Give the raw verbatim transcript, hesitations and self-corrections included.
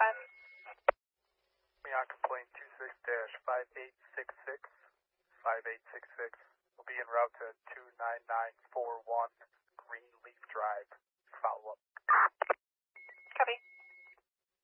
five. Beyond complaint two six dash five eight six six. five eight six six will be en route to two nine nine four one Greenleaf